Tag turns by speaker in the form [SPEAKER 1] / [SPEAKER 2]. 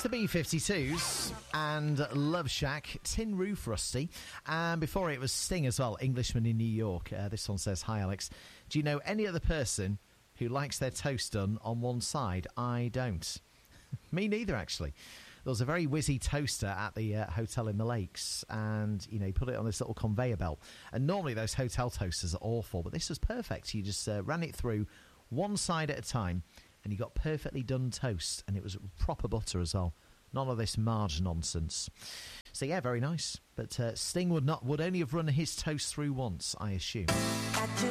[SPEAKER 1] the B-52s and Love Shack, Tin Roof Rusty. And before it was Sting as well, Englishman in New York. This one says, hi Alex, do you know any other person who likes their toast done on one side? I don't. Me neither, actually. There was a very whizzy toaster at the hotel in the Lakes, and you put it on this little conveyor belt. And normally those hotel toasters are awful, but this was perfect. You just ran it through one side at a time, and you got perfectly done toast, and it was proper butter as well. None of this Marge nonsense. So yeah, very nice. But Sting would only have run his toast through once, I assume.